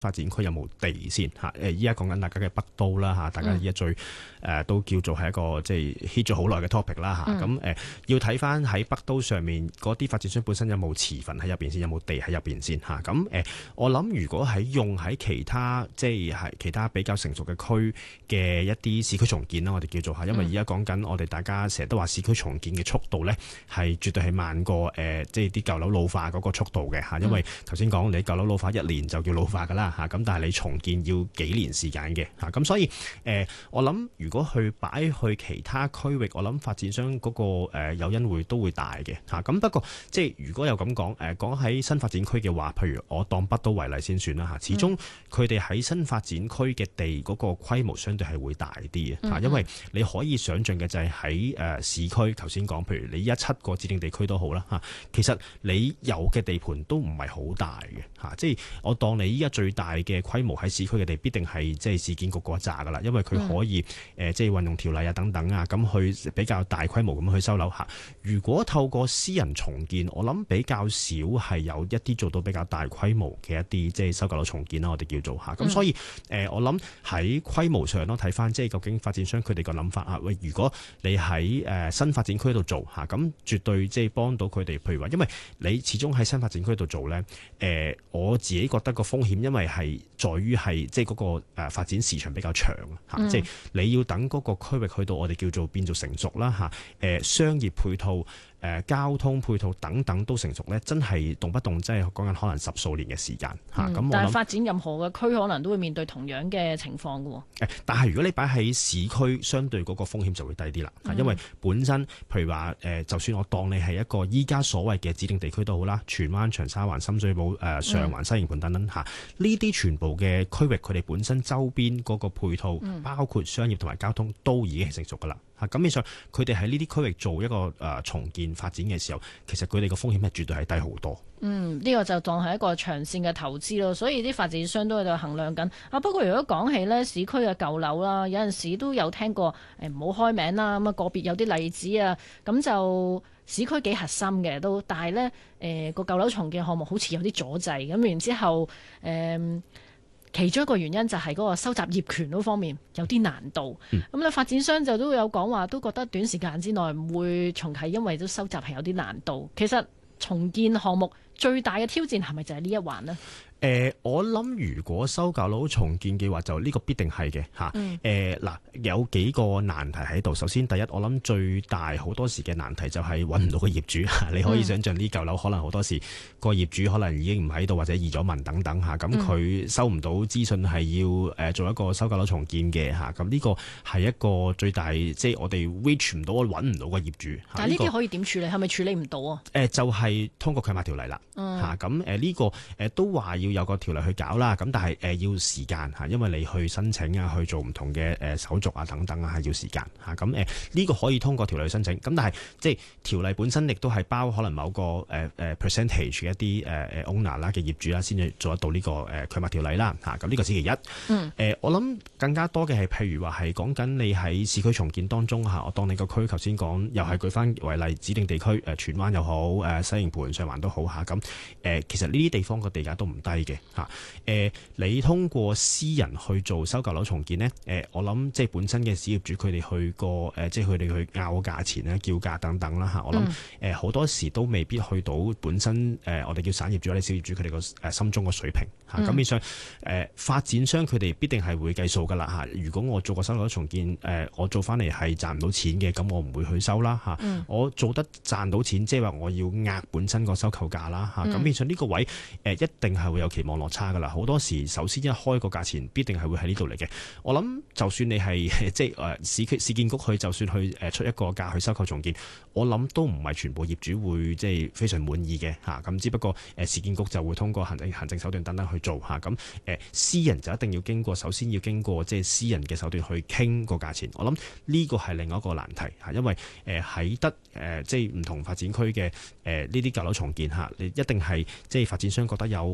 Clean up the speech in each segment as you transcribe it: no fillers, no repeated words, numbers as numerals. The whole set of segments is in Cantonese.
發展區有冇地先嚇？依家講緊大家嘅北都啦嚇，大家依家最都叫做係一個即係 hit 咗好耐嘅 topic 啦嚇。咁要睇翻喺北都上面嗰啲發展商本身有冇持份喺入邊先，有冇地喺入邊先嚇。咁我諗如果喺用喺其他即係其他比較成熟嘅區嘅一啲市區重建啦，我哋叫做嚇，因為而家講緊我哋大家成日都話市區重建嘅速度咧係絕對係慢過即係啲舊樓老化嗰個速度嘅嚇。因為頭先講你舊樓老化1年就叫老化㗎啦。咁但係你重建要幾年時間嘅嚇，咁所以我諗如果去擺去其他區域，我諗發展商嗰個誘因都會大嘅嚇。咁不過即係如果有咁講講喺新發展區嘅話，譬如我當北都為例先算啦嚇，始終佢哋喺新發展區嘅地嗰個規模相對係會大啲嘅嚇，因為你可以想像嘅就係喺市區頭先講，譬如你7個指定地區都好啦嚇，其實你有嘅地盤都唔係好大嘅嚇，即係我當你依家最大嘅規模喺市區嘅地，必定係即係市建局嗰一紮噶啦，因為佢可以即係運用條例啊等等啊，咁去比較大規模咁去收樓嚇。如果透過私人重建，我諗比較少係有一啲做到比較大規模嘅一啲即係收購樓重建啦，我哋叫做嚇。咁所以我諗喺規模上咯，睇翻即係究竟發展商佢哋個諗法啊。喂，如果你喺新發展區度做嚇，咁絕對即係幫到佢哋。譬如話，因為你始終喺新發展區度做咧，我自己覺得個風險，因為係在於係即係嗰個發展時長比較長嚇，即係你要等嗰個區域去到我哋叫做變做成熟啦嚇，商業配套、交通配套等等都成熟咧，真係動不動即係講緊可能10數年嘅時間嚇。咁但係發展任何嘅區可能都會面對同樣嘅情況嘅喎。 但係如果你擺喺市區，相對嗰個風險就會低啲啦，因為本身譬如話就算我當你係一個依家所謂嘅指定地區都好啦，荃灣、長沙灣、深水埗、上環、西營盤等等嚇，呢啲全部嘅區域佢哋本身周邊嗰個配套，包括商業同埋交通都已經係成熟噶啦嚇。咁變相佢哋喺呢啲區域做一個重建發展嘅時候，其實佢哋個風險係絕對係低好多。 呢個就當係一個長線嘅投資咯，所以啲發展商都喺度衡量緊。不過如果講起呢市區嘅舊樓啦，有陣時都有聽過唔好開名啦，咁個別有啲例子啊，咁就市區幾核心嘅都，但係呢個舊樓重建項目好似有啲阻滯，咁然之後其中一個原因就係嗰個收集業權嗰方面有啲難度。咁咧發展商就都有講話，都覺得短時間之內唔會重啟，因為都收集係有啲難度。其實重建項目最大嘅挑戰係咪就係呢一環呢？ 我諗如果收舊樓重建嘅話，就呢個必定係嘅嚇。嗱，有幾個難題喺度。首先第一，我諗最大好多時嘅難題就係揾唔到個業主嚇。你可以想像呢舊樓可能好多時個業主可能已經唔喺度，或者移咗民等等嚇。咁佢收唔到資訊係要做一個收舊樓重建嘅嚇。咁呢個係一個最大，即係我哋 reach 唔到，揾唔到個業主。 但係呢啲可以點處理？係咪處理唔到啊？ 就係通過契碼條例啦嚇。咁呢個都話要有個條例去搞啦，咁但係要時間嚇，因為你去申請啊，去做唔同嘅手續啊等等啊，係要時間嚇。咁呢個可以通過條例去申請，咁但係即係條例本身亦都係包可能某個percentage 嘅一啲owner 啦嘅業主啦，先至做得到呢個契碼條例啦嚇。咁呢個星期一。我諗更加多嘅係譬如話係講緊你喺市區重建當中嚇，我當你個區頭先講又係舉翻為例指定地區荃灣又好西營盤上環都好嚇。咁其實呢啲地方個地價都唔低嘅嚇。你通過私人去做收舊樓重建呢，我諗即係本身嘅小業主佢哋去過即係佢哋去拗價錢咧、叫價等等啦嚇。我諗好多時都未必去到本身我哋叫散業主或者小業主佢哋個心中個水平嚇。咁變相發展商佢哋必定係會計數㗎啦嚇。如果我做個收舊樓重建我做翻嚟係賺唔到錢嘅，咁我唔會去收啦嚇。我做得賺到錢，即係話我要壓本身個收購價啦嚇。咁變相呢個位一定係會有期望落差㗎啦。好多時首先一開個價錢必定係會喺呢度嚟嘅。我諗就算你係即係市建局去就算去出一個價去收購重建，我諗都唔係全部業主會即係非常滿意嘅嚇。咁只不過市建局就會通過行政手段等等去做嚇。咁私人就一定要經過，首先要經過即係私人嘅手段去傾個價錢。我諗呢個係另外一個難題嚇，因為喺得即係唔同發展區嘅呢啲舊樓重建嚇，你一定係即係發展商覺得有潛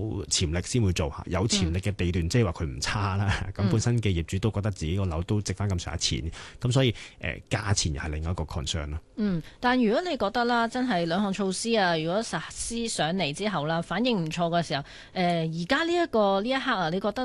潛力先會做嚇，有潛力嘅地段即係話佢唔差啦。咁本身嘅業主都覺得自己個樓都值翻咁上下錢，咁所以價錢又係另一個 concern 咯。 但如果你覺得啦，真係兩項措施啊，如果實施上嚟之後啦，反應唔錯嘅時候，而家呢一刻啊，你覺得